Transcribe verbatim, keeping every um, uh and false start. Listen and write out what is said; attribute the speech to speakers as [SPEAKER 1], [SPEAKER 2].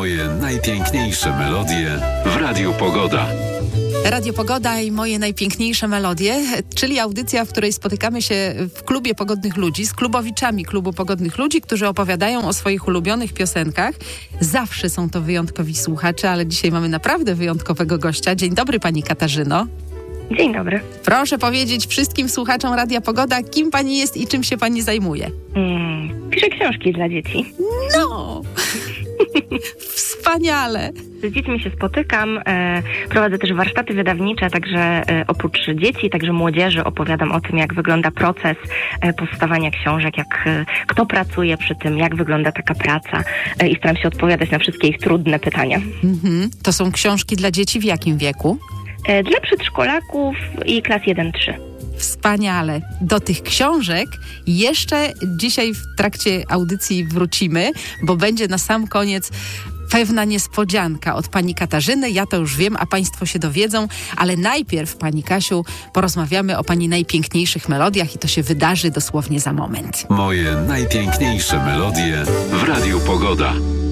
[SPEAKER 1] Moje najpiękniejsze melodie w Radiu Pogoda.
[SPEAKER 2] Radio Pogoda i moje najpiękniejsze melodie, czyli audycja, w której spotykamy się w klubie pogodnych ludzi z klubowiczami klubu pogodnych ludzi, którzy opowiadają o swoich ulubionych piosenkach. Zawsze są to wyjątkowi słuchacze, ale dzisiaj mamy naprawdę wyjątkowego gościa. Dzień dobry, pani Katarzyno.
[SPEAKER 3] Dzień dobry.
[SPEAKER 2] Proszę powiedzieć wszystkim słuchaczom Radia Pogoda, kim pani jest i czym się pani zajmuje.
[SPEAKER 3] Mm, piszę książki dla dzieci.
[SPEAKER 2] No! Wspaniale!
[SPEAKER 3] Z dziećmi się spotykam, e, prowadzę też warsztaty wydawnicze, także e, oprócz dzieci, także młodzieży opowiadam o tym, jak wygląda proces e, powstawania książek, jak e, kto pracuje przy tym, jak wygląda taka praca e, i staram się odpowiadać na wszystkie ich trudne pytania.
[SPEAKER 2] Mhm. To są książki dla dzieci w jakim wieku?
[SPEAKER 3] E, dla przedszkolaków i klas jeden trzy.
[SPEAKER 2] Wspaniale. Do tych książek jeszcze dzisiaj w trakcie audycji wrócimy, bo będzie na sam koniec pewna niespodzianka od pani Katarzyny. Ja to już wiem, a państwo się dowiedzą, ale najpierw, pani Kasiu, porozmawiamy o pani najpiękniejszych melodiach i to się wydarzy dosłownie za moment.
[SPEAKER 1] Moje najpiękniejsze melodie w Radiu Pogoda.